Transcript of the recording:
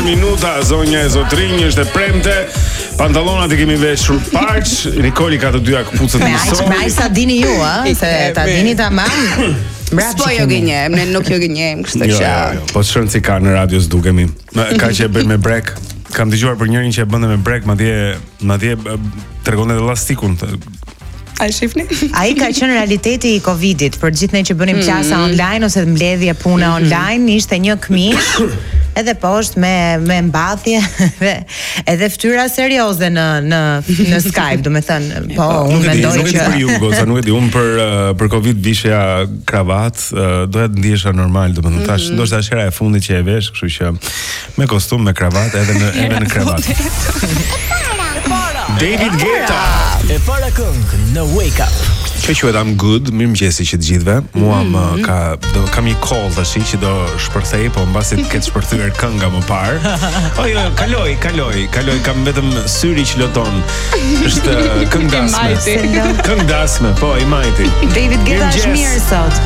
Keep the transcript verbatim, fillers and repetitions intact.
katër minuta, zonja e zotrinj, është e premte. Pantallonat i kemi veshur parç, Nikoli ka të dyja këpucët Me në aq, sol. me aq sa dini ju, ë, se ta dini tamam. Po jo gënjem, ne nuk jo gënjem, kështu Jo, që. jo, jo, po shën si ka në radio s'dukemi. Ka që e bën me brek. Kam dëgjuar për njërin që e bënte me brek, madje madje tregonte elastikun. A shifni? Ai ka qenë realiteti i Covidit për gjithë ne që bënim klasa online ose mbledhje puna online, ishte një këmish edhe poshtë me me mbathje edhe fytyra serioze në në në Skype, do të thënë, po unë mendoj Nuk e di që për ju, goca, nuk e di, unë për uh, për Covid vishja kravat, uh, doja të ndihesha normal, do të thënë, thash, ndoshta është hera e fundit që e vesh, kështu që me kostum, me kravat, edhe në edhe në kravat. David Guetta. E para këngë në Wake Up. Që quhet I'm Good, mirëmëngjesi që të gjithëve. Mua më ka do kam një call tash që do shpërthej, po mbasi të ketë shpërthyer kënga më parë. O jo, kaloj, kaloj, kaloj, kam vetëm syri që loton. Është këngdasme. Këngdasme, po, i majti. David Guetta është mirë sot.